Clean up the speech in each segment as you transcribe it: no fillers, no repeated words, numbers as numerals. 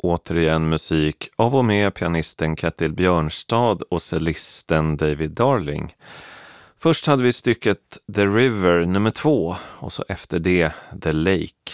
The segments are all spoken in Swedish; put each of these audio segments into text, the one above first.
återigen musik av och med pianisten Ketil Björnstad och cellisten David Darling. Först hade vi stycket The River nummer 2 och så efter det The Lake.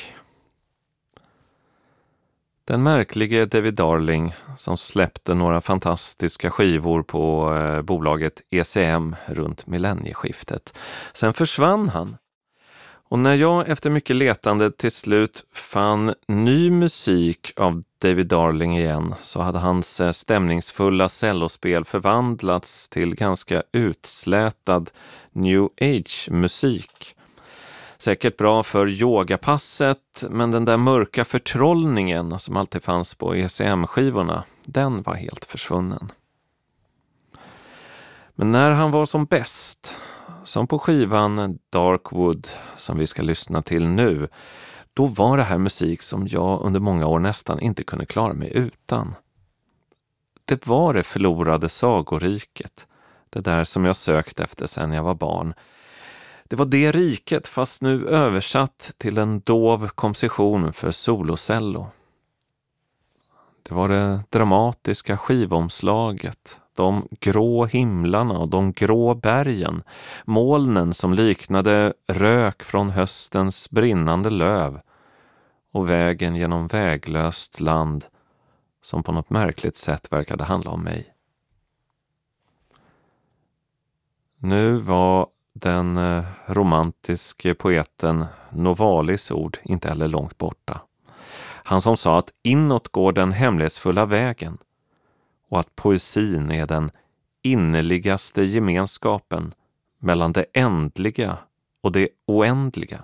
Den märklige David Darling som släppte några fantastiska skivor på bolaget ECM runt millennieskiftet. Sen försvann han. Och när jag efter mycket letande till slut fann ny musik av David Darling igen så hade hans stämningsfulla cellospel förvandlats till ganska utslätad New Age-musik. Säkert bra för yogapasset, men den där mörka förtrollningen som alltid fanns på ECM-skivorna, den var helt försvunnen. Men när han var som bäst, som på skivan Darkwood som vi ska lyssna till nu, då var det här musik som jag under många år nästan inte kunde klara mig utan. Det var det förlorade sagoriket, det där som jag sökt efter sedan jag var barn. Det var det riket fast nu översatt till en dov komposition för solocello. Det var det dramatiska skivomslaget, de grå himlarna och de grå bergen, molnen som liknade rök från höstens brinnande löv och vägen genom väglöst land som på något märkligt sätt verkade handla om mig. Nu var den romantiske poeten Novalis ord inte heller långt borta. Han som sa att inåt går den hemlighetsfulla vägen och att poesin är den innerligaste gemenskapen mellan det ändliga och det oändliga.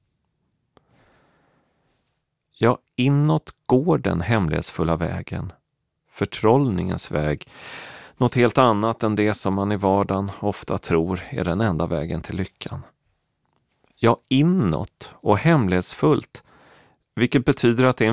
Ja, inåt går den hemlighetsfulla vägen, förtrollningens väg, något helt annat än det som man i vardagen ofta tror är den enda vägen till lyckan. Ja, inåt och hemlighetsfullt, vilket betyder att det är